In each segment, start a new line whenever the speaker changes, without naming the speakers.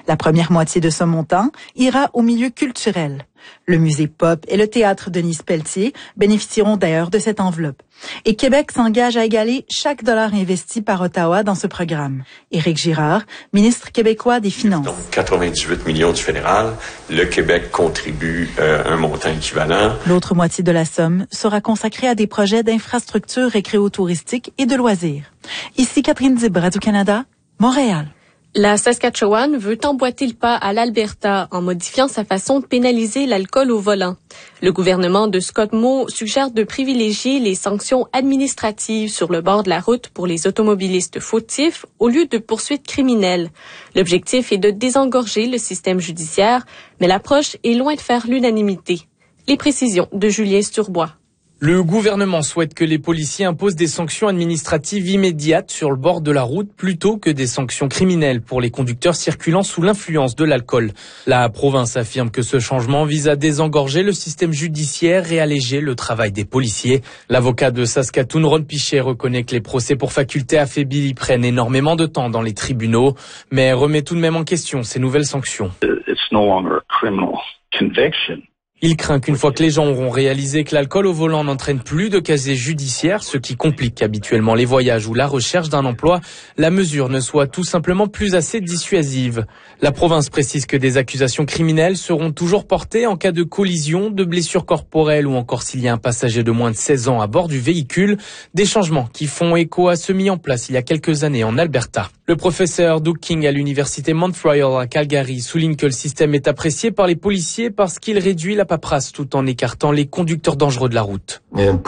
La première moitié de ce montant ira au milieu culturel. Le musée Pop et le théâtre Denise Pelletier bénéficieront d'ailleurs de cette enveloppe. Et Québec s'engage à égaler chaque dollar investi par Ottawa dans ce programme. Éric Girard, ministre québécois des Finances.
Donc 98 millions du fédéral, le Québec contribue un montant équivalent.
L'autre moitié de la somme sera consacrée à des projets d'infrastructures récréo-touristiques et de loisirs. Ici Catherine Dib, Radio-Canada, Montréal.
La Saskatchewan veut emboîter le pas à l'Alberta en modifiant sa façon de pénaliser l'alcool au volant. Le gouvernement de Scott Moe suggère de privilégier les sanctions administratives sur le bord de la route pour les automobilistes fautifs au lieu de poursuites criminelles. L'objectif est de désengorger le système judiciaire, mais l'approche est loin de faire l'unanimité. Les précisions de Julien Sturbois.
Le gouvernement souhaite que les policiers imposent des sanctions administratives immédiates sur le bord de la route plutôt que des sanctions criminelles pour les conducteurs circulant sous l'influence de l'alcool. La province affirme que ce changement vise à désengorger le système judiciaire et alléger le travail des policiers. L'avocat de Saskatoon, Ron Piché, reconnaît que les procès pour faculté affaiblie prennent énormément de temps dans les tribunaux, mais remet tout de même en question ces nouvelles sanctions.
It's no longer a criminal conviction.
Il craint qu'une fois que les gens auront réalisé que l'alcool au volant n'entraîne plus de casier judiciaire, ce qui complique habituellement les voyages ou la recherche d'un emploi, la mesure ne soit tout simplement plus assez dissuasive. La province précise que des accusations criminelles seront toujours portées en cas de collision, de blessures corporelles ou encore s'il y a un passager de moins de 16 ans à bord du véhicule, des changements qui font écho à ceux mis en place il y a quelques années en Alberta. Le professeur Doug King à l'université Mount Royal à Calgary souligne que le système est apprécié par les policiers parce qu'il réduit la paperasse tout en écartant les conducteurs dangereux de la route.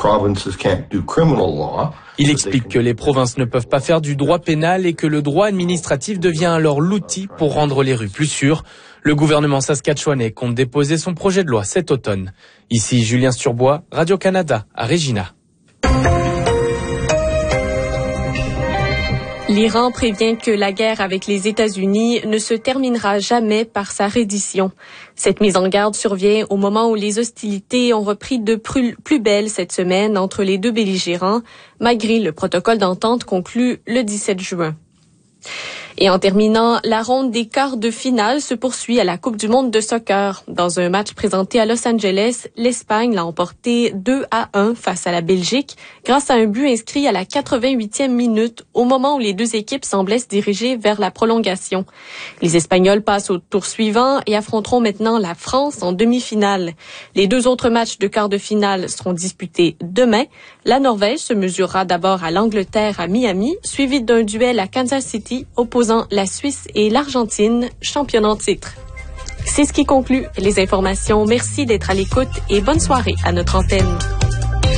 Il explique que les provinces ne peuvent pas faire du droit pénal et que le droit administratif devient alors l'outil pour rendre les rues plus sûres. Le gouvernement saskatchewanais compte déposer son projet de loi cet automne. Ici Julien Sturbois, Radio-Canada à Regina.
L'Iran prévient que la guerre avec les États-Unis ne se terminera jamais par sa reddition. Cette mise en garde survient au moment où les hostilités ont repris de plus belle cette semaine entre les deux belligérants, malgré le protocole d'entente conclu le 17 juin. Et en terminant, la ronde des quarts de finale se poursuit à la Coupe du monde de soccer. Dans un match présenté à Los Angeles, l'Espagne l'a emporté 2-1 face à la Belgique grâce à un but inscrit à la 88e minute au moment où les deux équipes semblaient se diriger vers la prolongation. Les Espagnols passent au tour suivant et affronteront maintenant la France en demi-finale. Les deux autres matchs de quarts de finale seront disputés demain. La Norvège se mesurera d'abord à l'Angleterre à Miami, suivi d'un duel à Kansas City opposant la Suisse et l'Argentine, championnes en titre. C'est ce qui conclut les informations. Merci d'être à l'écoute et bonne soirée à notre antenne.